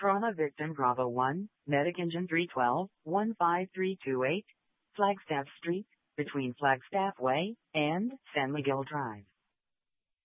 Trauma victim Bravo 1, Medic Engine 312, 15328, Flagstaff Street, between Flagstaff Way and San Miguel Drive.